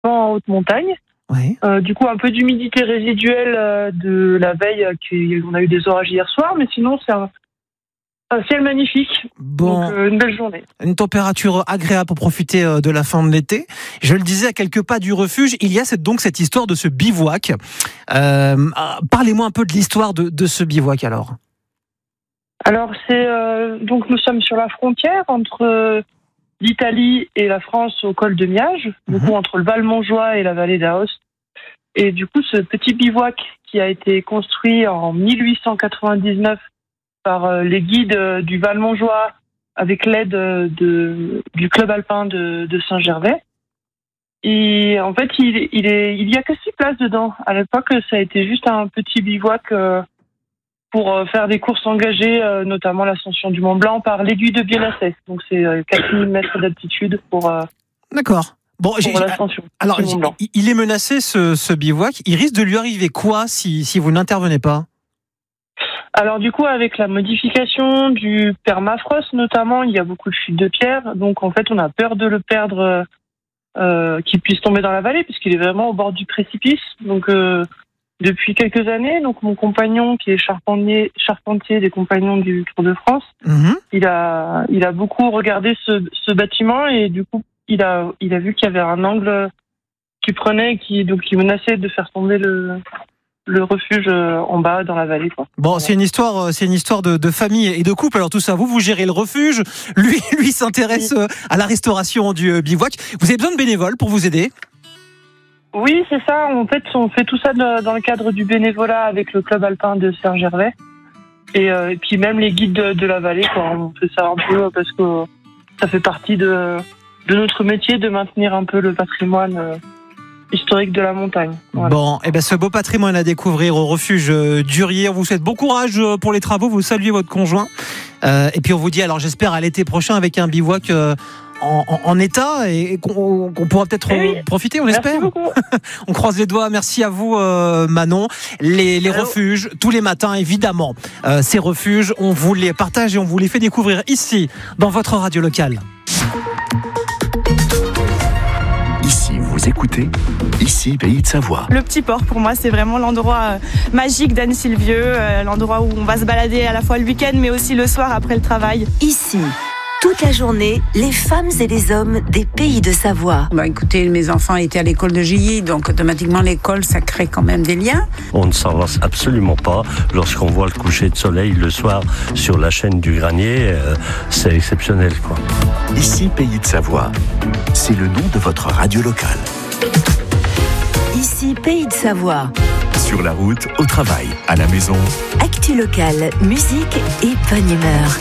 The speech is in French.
en haute montagne. Oui. Du coup, un peu d'humidité résiduelle de la veille, on a eu des orages hier soir, mais sinon c'est un ciel magnifique. Bon. Donc une belle journée. Une température agréable pour profiter de la fin de l'été. Je le disais, à quelques pas du refuge, il y a donc cette histoire de ce bivouac. Parlez-moi un peu de l'histoire de ce bivouac alors. Alors donc nous sommes sur la frontière entre l'Italie et la France au col de Miage, du coup entre le Val-Montjoie et la vallée d'Aoste. Et du coup, ce petit bivouac qui a été construit en 1899 par les guides du Val-Montjoie avec l'aide du club alpin de Saint-Gervais. Et en fait, il y a que 6 places dedans. À l'époque, ça a été juste un petit bivouac pour faire des courses engagées, notamment l'ascension du Mont Blanc par l'aiguille de Bionasset. Donc c'est 4000 mètres d'altitude pour D'accord. Bon, l'ascension. Alors, il est menacé ce bivouac. Il risque de lui arriver quoi si vous n'intervenez pas ? Alors du coup, avec la modification du permafrost notamment, il y a beaucoup de chutes de pierres. Donc en fait, on a peur de le perdre, qu'il puisse tomber dans la vallée, puisqu'il est vraiment au bord du précipice. Donc depuis quelques années, donc mon compagnon qui est charpentier des compagnons du Tour de France, il a beaucoup regardé ce bâtiment et du coup il a vu qu'il y avait un angle qui prenait qui menaçait de faire tomber le refuge en bas dans la vallée, quoi. Bon, c'est une histoire de famille et de couple. Alors tout ça, vous gérez le refuge. Lui s'intéresse à la restauration du bivouac. Vous avez besoin de bénévoles pour vous aider ? Oui, c'est ça. En fait, on fait tout ça dans le cadre du bénévolat avec le club alpin de Saint-Gervais. Et puis même les guides de la vallée, quoi. On fait ça un peu parce que ça fait partie de notre métier de maintenir un peu le patrimoine historique de la montagne. Voilà. Bon, ce beau patrimoine à découvrir au refuge d'Urier. On vous souhaite bon courage pour les travaux. Vous saluez votre conjoint. Et puis on vous dit, alors j'espère à l'été prochain avec un bivouac en état et qu'on pourra peut-être profiter, on espère. On croise les doigts. Merci à vous, Manon. Les refuges, tous les matins, évidemment. Ces refuges, on vous les partage et on vous les fait découvrir ici, dans votre radio locale. Ici, vous écoutez Ici, Pays de Savoie. Le Petit Port, pour moi, c'est vraiment l'endroit magique d'Anne-Sylvieux, l'endroit où on va se balader à la fois le week-end, mais aussi le soir après le travail. Ici, toute la journée, les femmes et les hommes des Pays de Savoie. Écoutez, mes enfants étaient à l'école de Gilly, donc automatiquement l'école, ça crée quand même des liens. On ne s'en lasse absolument pas. Lorsqu'on voit le coucher de soleil le soir sur la chaîne du Granier, c'est exceptionnel, quoi. Ici, Pays de Savoie, c'est le nom de votre radio locale. Ici, Pays de Savoie. Sur la route, au travail, à la maison. Actu locale, musique et bonne humeur.